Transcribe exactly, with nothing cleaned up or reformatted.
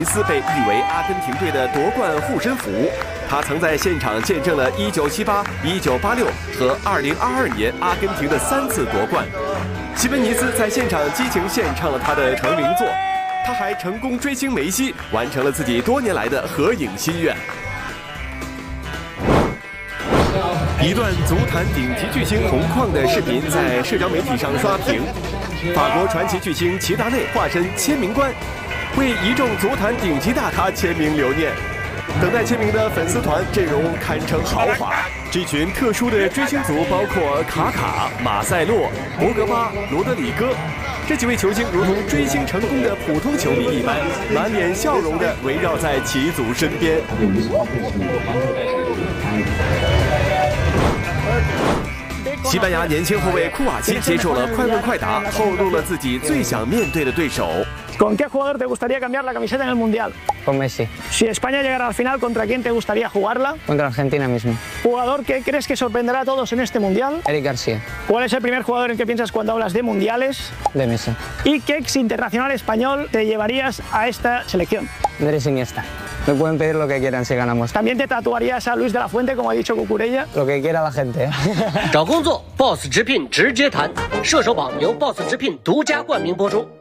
尼斯被誉为阿根廷队的夺冠护身符，他曾在现场见证了一九七八、一九八六和二零二二年阿根廷的三次夺冠。西门尼斯在现场激情献唱了他的成名作，他还成功追星梅西，完成了自己多年来的合影心愿。一段足坛顶级巨星同框的视频在社交媒体上刷屏，法国传奇巨星齐达内化身签名官，为一众足坛顶级大咖签名留念。等待签名的粉丝团阵容堪称豪华，这群特殊的追星族包括卡卡、马塞洛、博格巴、罗德里戈。这几位球星如同追星成功的普通球迷一般，满脸笑容地围绕在齐祖身边。西班牙年轻后卫库瓦奇接受了快问快答，透露了自己最想面对的对手。 ¿Con qué jugador te gustaría cambiar la camiseta en el Mundial? Con Messi. Si España llegara al final, ¿contra quién te gustaría jugarla? Contra Argentina mismo. ¿Jugador que crees que sorprenderá a todos en este Mundial? Eric García. ¿Cuál es el primer jugador en que piensas cuando hablas de mundiales? De Messi. ¿Y qué ex internacional español te llevarías a esta selección? Andrés Iniesta. Me pueden pedir lo que quieran si ganamos. ¿También te tatuarías a Luis de la Fuente, como ha dicho Cucurella? Lo que quiera la gente. 找工作 ，Boss 直聘直接谈。射手榜由 Boss 直聘独家冠名播出。